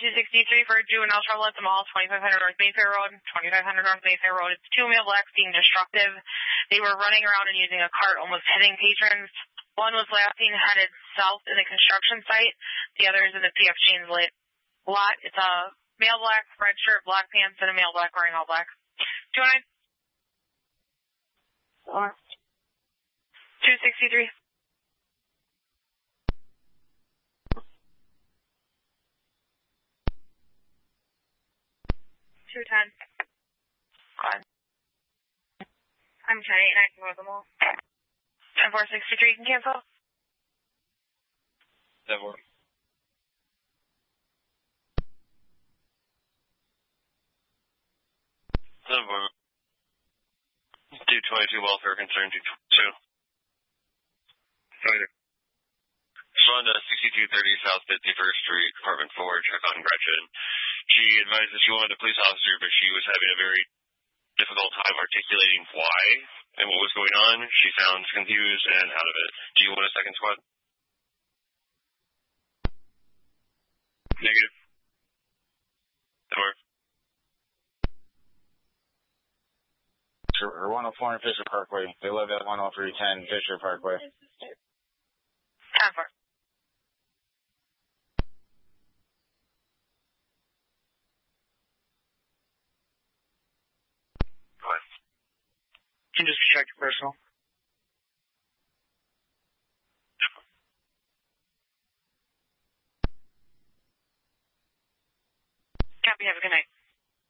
263 for juvenile trouble at the mall, 2500 North Mayfair Road, 2500 North Mayfair Road. It's two male blacks being destructive. They were running around and using a cart, almost hitting patrons. One was last seen headed south in the construction site. The other is in the PF Chains lot. It's a male black, red shirt, black pants, and a male black wearing all black. 29. 263. 210. Go ahead. I'm 10-8, and I can go to the mall. 10-4-63, you can cancel. 7-4. 222 welfare concern 222. Respond to 6230 South 51st Street, Apartment 4, check on Gretchen. She advised that she wanted a police officer, but she was having a very difficult time articulating why and what was going on. She sounds confused and out of it. Do you want a second squad? Negative. Or 104 and Fisher Parkway. They live at 10310 Fisher Parkway. 10-4. Can you just check your personal?